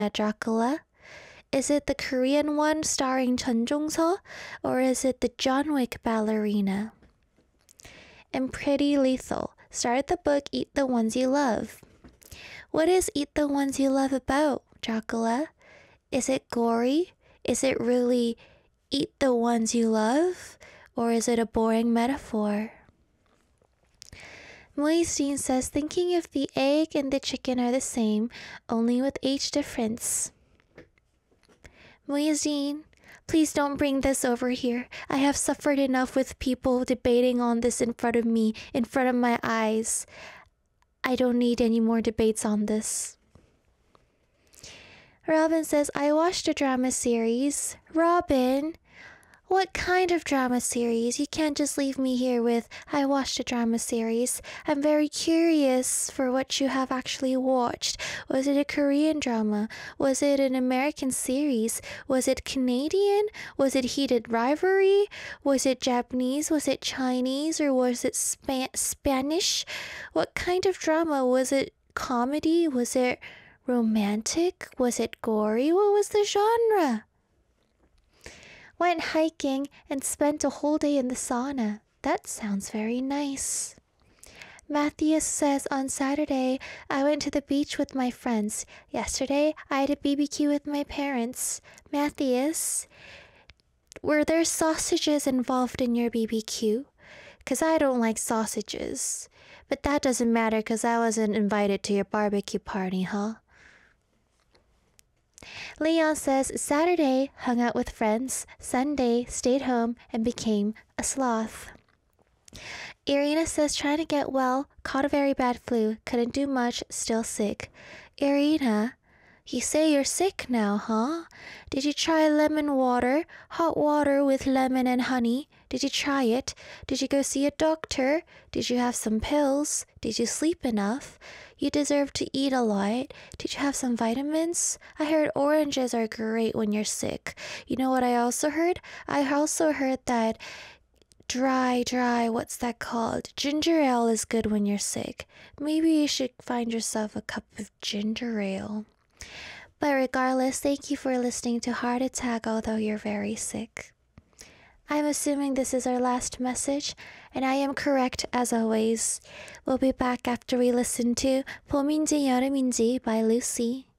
Dracula? Is it the Korean one starring Chun Jong-seo, or is it the John Wick ballerina? And Pretty Lethal. Start the book Eat the Ones You Love. What is Eat the Ones You Love about, Dracula? Is it gory? Is it really eat the ones you love? Or is it a boring metaphor? Moisine says, thinking if the egg and the chicken are the same, only with age difference. Moisine, please don't bring this over here. I have suffered enough with people debating on this in front of me, in front of my eyes. I don't need any more debates on this. Robin says, I watched a drama series. Robin, what kind of drama series? You can't just leave me here with, I watched a drama series. I'm very curious for what you have actually watched. Was it a Korean drama? Was it an American series? Was it Canadian? Was it Heated Rivalry? Was it Japanese? Was it Chinese? Or was it Spanish? What kind of drama? Was it comedy? Was it romantic? Was it gory? What was the genre? Went hiking and spent a whole day in the sauna. That sounds very nice. Matthias says, on Saturday, I went to the beach with my friends. Yesterday, I had a BBQ with my parents. Matthias, were there sausages involved in your BBQ? 'Cause I don't like sausages. But that doesn't matter 'cause I wasn't invited to your barbecue party, huh? Leon says, Saturday, hung out with friends. Sunday, stayed home and became a sloth. Irina says, trying to get well, caught a very bad flu, couldn't do much, still sick. Irina, you say you're sick now, huh? Did you try lemon water? Hot water with lemon and honey? Did you try it? Did you go see a doctor? Did you have some pills? Did you sleep enough? You deserve to eat a lot. Did you have some vitamins? I heard oranges are great when you're sick. You know what I also heard? I also heard that dry, what's that called? Ginger ale is good when you're sick. Maybe you should find yourself a cup of ginger ale. But regardless, thank you for listening to Heart Attack, although you're very sick. I'm assuming this is our last message, and I am correct as always. We'll be back after we listen to 봄인지 여름인지 by Lucy.